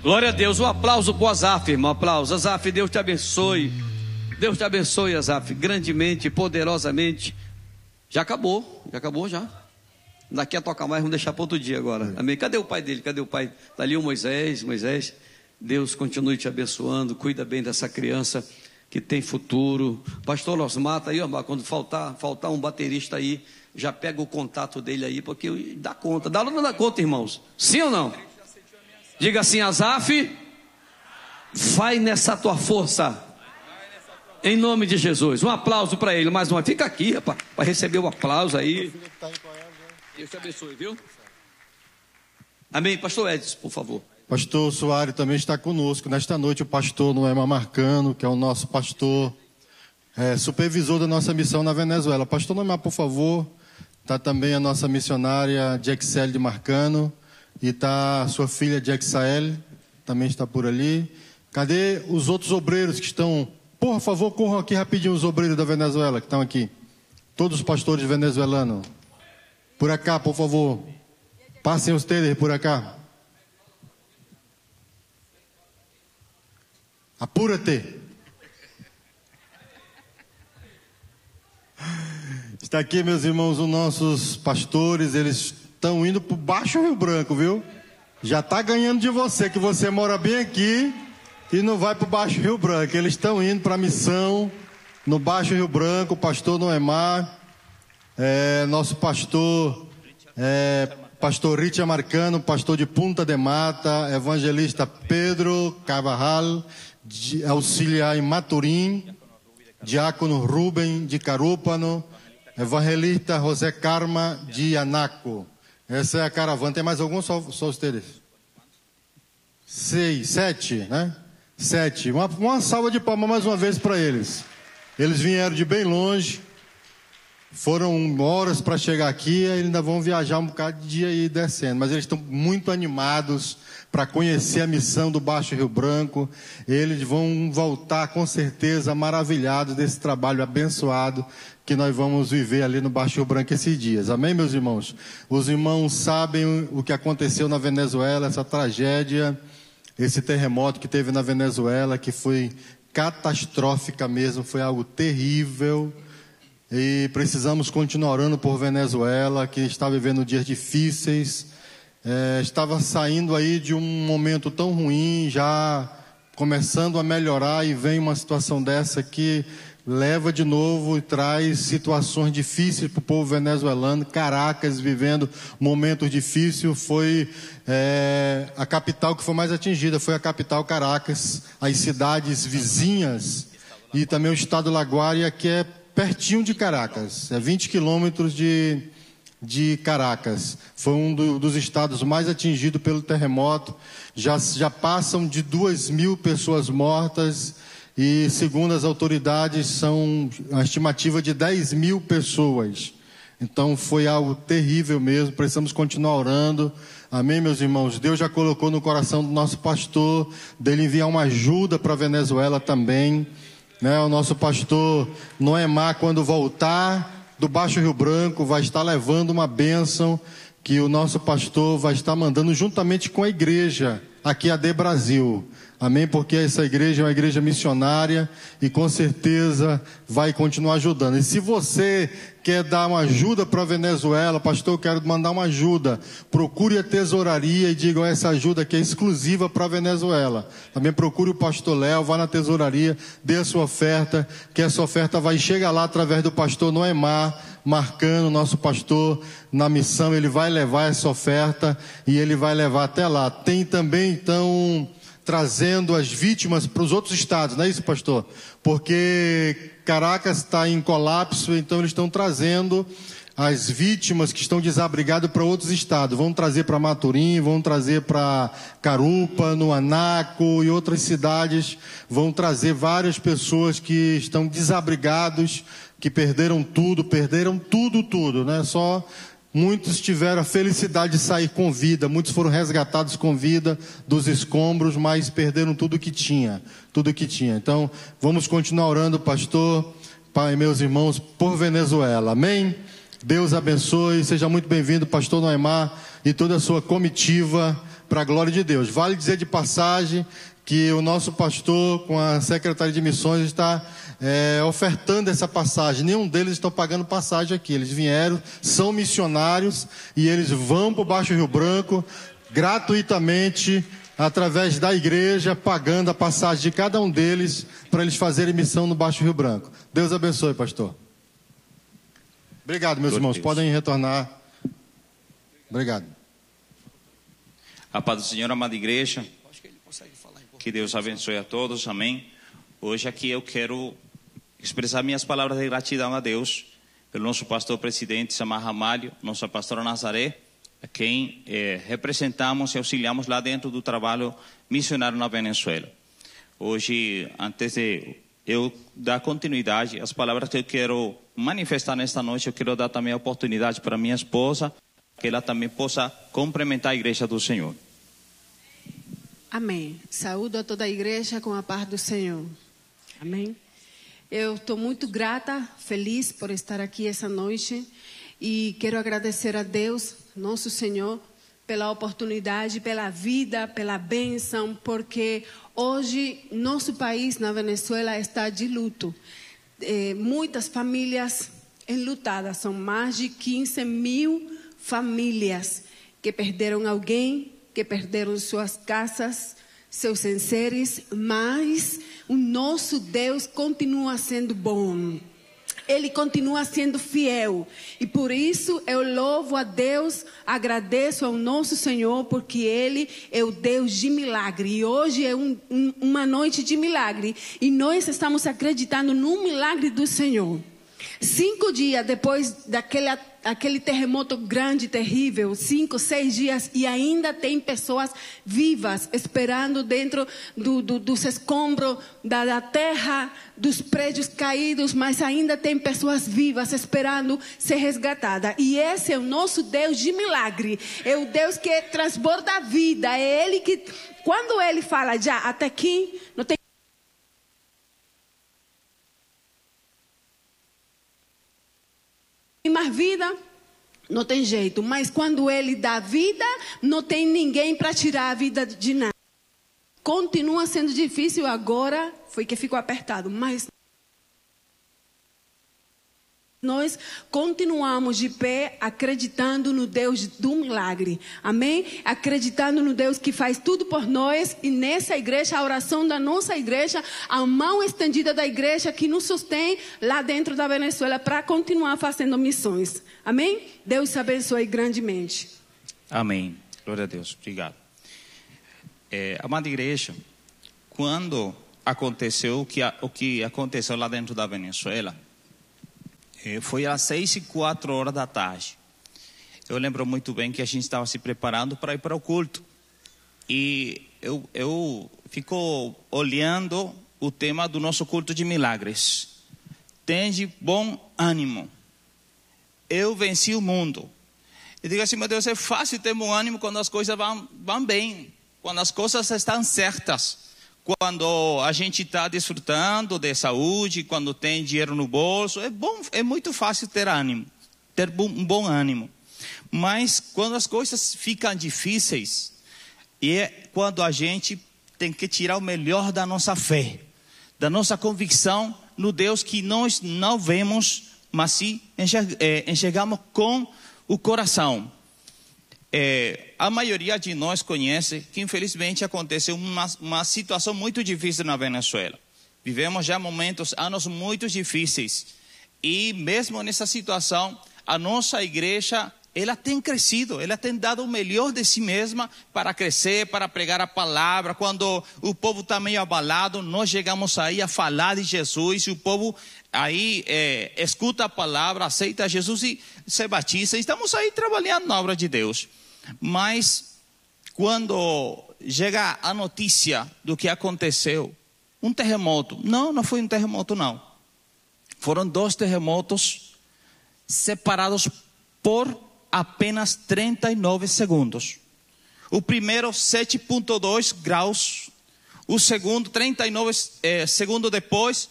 Glória a Deus, um aplauso para o Azaf, irmão, aplauso. Azaf, Deus te abençoe. Deus te abençoe, Azaf, grandemente, poderosamente. Já acabou já. Daqui a tocar mais, vamos deixar para outro dia agora. Amém. Cadê o pai dele? Cadê o pai? Está ali o Moisés. Deus continue te abençoando. Cuida bem dessa criança que tem futuro. Pastor Losmar, tá aí, ó, quando faltar um baterista aí, já pega o contato dele aí, porque dá conta. Dá ou não dá conta, irmãos? Sim ou não? Diga assim: Azaf, vai nessa tua força. Em nome de Jesus. Um aplauso para ele, mais uma. Fica aqui, rapaz, para receber o aplauso aí. Deus te abençoe, viu? Amém. Pastor Edson, por favor. Pastor Soares também está conosco nesta noite. O pastor Noema Marcano, que é o nosso pastor, supervisor da nossa missão na Venezuela. Pastor Noema, por favor. Está também a nossa missionária Jexel de Marcano. E está a sua filha Jexael, também está por ali. Cadê os outros obreiros que estão? Por favor, corram aqui rapidinho os obreiros da Venezuela que estão aqui. Todos os pastores venezuelanos. Por acá, por favor. Passem os teles por acá. Apura-te. Está aqui, meus irmãos, os nossos pastores. Eles estão indo para o Baixo Rio Branco, viu? Já está ganhando de você, que você mora bem aqui e não vai para o Baixo Rio Branco. Eles estão indo para a missão no Baixo Rio Branco. O pastor Noemar, nosso pastor, pastor Richard Marcano, pastor de Punta de Mata, evangelista Pedro Carvajal, auxiliar em Maturim, diácono Rubem de Carúpano, evangelista José Carma de Anaco. Essa é a caravana. Tem mais algum? Só os teres? 6, 7, né? 7. Uma salva de palmas mais uma vez para eles. Eles vieram de bem longe. Foram horas para chegar aqui, ainda vão viajar um bocado de dia e ir descendo. Mas eles estão muito animados para conhecer a missão do Baixo Rio Branco. Eles vão voltar com certeza maravilhados desse trabalho abençoado que nós vamos viver ali no Baixo Rio Branco esses dias. Amém, meus irmãos? Os irmãos sabem o que aconteceu na Venezuela, essa tragédia, esse terremoto que teve na Venezuela, que foi catastrófica mesmo, foi algo terrível. E precisamos continuar orando por Venezuela, que está vivendo dias difíceis. Estava saindo aí de um momento tão ruim, já começando a melhorar, e vem uma situação dessa que leva de novo e traz situações difíceis para o povo venezuelano. Caracas vivendo momentos difíceis. Foi a capital que foi mais atingida, foi a capital Caracas. As cidades vizinhas e também o estado Laguária, que é pertinho de Caracas, 20 quilômetros de Caracas. Foi um dos estados mais atingidos pelo terremoto. Já passam de 2.000 pessoas mortas e, segundo as autoridades, são uma estimativa de 10.000 pessoas. Então foi algo terrível mesmo. Precisamos continuar orando. Amém, meus irmãos? Deus já colocou no coração do nosso pastor dele enviar uma ajuda para a Venezuela também. O nosso pastor Noemar, quando voltar do Baixo Rio Branco, vai estar levando uma bênção que o nosso pastor vai estar mandando juntamente com a igreja aqui, a AD Brasil. Amém? Porque essa igreja é uma igreja missionária e com certeza vai continuar ajudando. E se você quer dar uma ajuda para a Venezuela, pastor, eu quero mandar uma ajuda, procure a tesouraria e diga: essa ajuda aqui é exclusiva para a Venezuela. Também procure o pastor Léo, vá na tesouraria, dê a sua oferta, que essa oferta vai chegar lá através do pastor Noemar Marcano, nosso pastor na missão. Ele vai levar essa oferta e ele vai levar até lá. Tem também, então, trazendo as vítimas para os outros estados, não é isso, pastor? Porque Caracas está em colapso, então eles estão trazendo as vítimas que estão desabrigadas para outros estados. Vão trazer para Maturim, vão trazer para Carúpano, Anaco e outras cidades. Vão trazer várias pessoas que estão desabrigados, que perderam tudo, né? Só muitos tiveram a felicidade de sair com vida, muitos foram resgatados com vida dos escombros, mas perderam tudo que tinha. Então, vamos continuar orando, pastor, pai, meus irmãos, por Venezuela. Amém? Deus abençoe, seja muito bem-vindo, pastor Noemar e toda a sua comitiva, para a glória de Deus. Vale dizer de passagem que o nosso pastor, com a Secretaria de Missões, está ofertando essa passagem. Nenhum deles está pagando passagem aqui. Eles vieram, são missionários e eles vão para o Baixo Rio Branco gratuitamente, através da igreja, pagando a passagem de cada um deles para eles fazerem missão no Baixo Rio Branco. Deus abençoe, pastor. Obrigado, meus irmãos. Podem retornar. Obrigado. A paz do Senhor, amada igreja. Que Deus abençoe a todos. Amém. Hoje aqui eu quero expressar minhas palavras de gratidão a Deus pelo nosso pastor presidente Samar Ramalho, nossa pastora Nazaré, a quem representamos e auxiliamos lá dentro do trabalho missionário na Venezuela. Hoje, antes de eu dar continuidade às palavras que eu quero manifestar nesta noite, eu quero dar também a oportunidade para minha esposa, que ela também possa cumprimentar a igreja do Senhor. Amém. Saúdo a toda a igreja com a paz do Senhor. Amém. Eu estou muito grata, feliz por estar aqui essa noite e quero agradecer a Deus, nosso Senhor, pela oportunidade, pela vida, pela bênção, porque hoje nosso país, na Venezuela, está de luto. Muitas famílias enlutadas, são mais de 15 mil famílias que perderam alguém, que perderam suas casas, seus enseres, mas o nosso Deus continua sendo bom. Ele continua sendo fiel. E por isso eu louvo a Deus, agradeço ao nosso Senhor, porque Ele é o Deus de milagre. E hoje é uma noite de milagre. E nós estamos acreditando no milagre do Senhor. 5 dias depois daquele terremoto grande, terrível, 5, 6 dias, e ainda tem pessoas vivas esperando dentro dos escombros da terra, dos prédios caídos, mas ainda tem pessoas vivas esperando ser resgatadas. E esse é o nosso Deus de milagre, é o Deus que transborda a vida, é Ele que, quando Ele fala já até aqui, não tem mais vida, não tem jeito. Mas quando Ele dá vida, não tem ninguém para tirar a vida de nada. Continua sendo difícil agora, foi que ficou apertado, mas nós continuamos de pé, acreditando no Deus do milagre. Amém? Acreditando no Deus que faz tudo por nós. E nessa igreja, a oração da nossa igreja, a mão estendida da igreja que nos sustém lá dentro da Venezuela para continuar fazendo missões. Amém? Deus abençoe grandemente. Amém. Glória a Deus. Obrigado. Amada igreja, quando aconteceu o que aconteceu lá dentro da Venezuela, foi às 6:04 da tarde. Eu lembro muito bem que a gente estava se preparando para ir para o culto. E eu fico olhando o tema do nosso culto de milagres. Tende bom ânimo. Eu venci o mundo. Eu digo assim, meu Deus, é fácil ter bom ânimo quando as coisas vão bem. Quando as coisas estão certas. Quando a gente está desfrutando de saúde, quando tem dinheiro no bolso, é bom, é muito fácil ter ânimo, ter um bom ânimo. Mas quando as coisas ficam difíceis, é quando a gente tem que tirar o melhor da nossa fé, da nossa convicção no Deus que nós não vemos, mas sim enxergamos com o coração. A maioria de nós conhece que infelizmente aconteceu uma situação muito difícil na Venezuela. Vivemos já anos muito difíceis. E mesmo nessa situação, a nossa igreja, ela tem crescido, ela tem dado o melhor de si mesma para crescer, para pregar a palavra. Quando o povo está meio abalado, nós chegamos aí a falar de Jesus, e o povo aí escuta a palavra, aceita Jesus e se batiza. Estamos aí trabalhando na obra de Deus. Mas quando chega a notícia do que aconteceu, um terremoto, não foi um terremoto não, foram 2 terremotos separados por apenas 39 segundos. O primeiro 7,2 graus, o segundo 39 segundos depois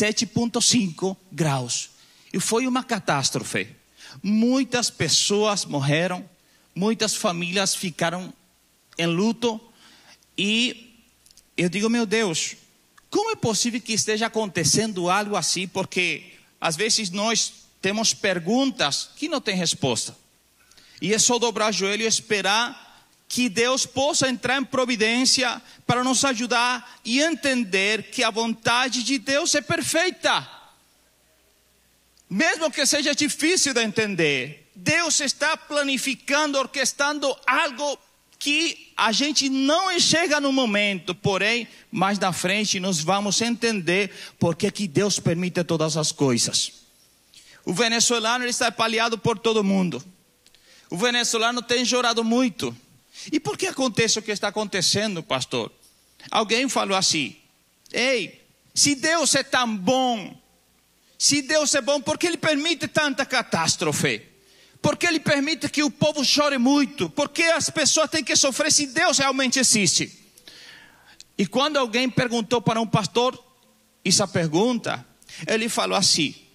7,5 graus. E foi uma catástrofe. Muitas pessoas morreram. Muitas famílias ficaram em luto. E eu digo, meu Deus, como é possível que esteja acontecendo algo assim? Porque às vezes nós temos perguntas que não têm resposta. E é só dobrar o joelho e esperar que Deus possa entrar em providência para nos ajudar e entender que a vontade de Deus é perfeita. Mesmo que seja difícil de entender, Deus está planificando, orquestrando algo que a gente não enxerga no momento, porém, mais na frente nós vamos entender porque que Deus permite todas as coisas. O venezuelano ele está espalhado por todo mundo. O venezuelano tem chorado muito. E por que acontece o que está acontecendo, pastor? Alguém falou assim: ei, se Deus é tão bom, se Deus é bom, por que Ele permite tanta catástrofe? Por que Ele permite que o povo chore muito? Por que as pessoas têm que sofrer se Deus realmente existe? E quando alguém perguntou para um pastor essa pergunta, ele falou assim: